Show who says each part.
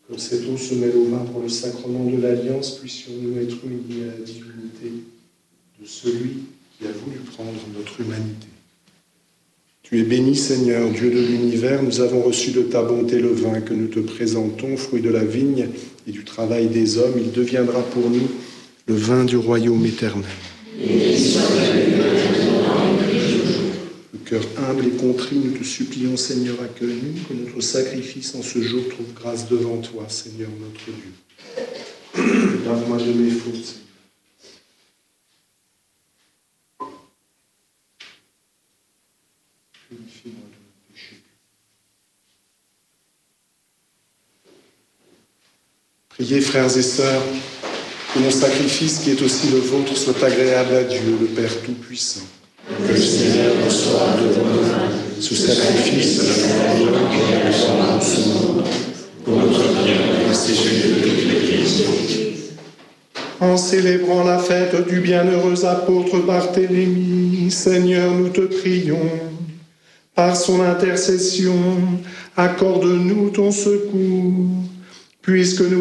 Speaker 1: Comme cette eau se mêle au vin pour le sacrement de l'Alliance, puissions-nous être unis à la divinité de celui qui a voulu prendre notre humanité. Tu es béni, Seigneur, Dieu de l'univers. Nous avons reçu de ta bonté le vin que nous te présentons, fruit de la vigne et du travail des hommes. Il deviendra pour nous le vin du royaume éternel. Le cœur humble et contrit, nous te supplions, Seigneur, accueille-nous, que notre sacrifice en ce jour trouve grâce devant toi, Seigneur notre Dieu. Lave-moi de mes fautes, Seigneur. Purifie-moi de mes péchés. Priez, frères et sœurs, que mon sacrifice, qui est aussi le vôtre, soit agréable à Dieu, le Père Tout-Puissant.
Speaker 2: Que le Seigneur reçoive de vos mains
Speaker 1: ce sacrifice
Speaker 2: de la gloire et de ce monde, pour notre bien et celui de toute l'Église.
Speaker 1: En célébrant la fête du bienheureux apôtre Barthélemy, Seigneur, nous te prions, par son intercession, accorde-nous ton secours, puisque nous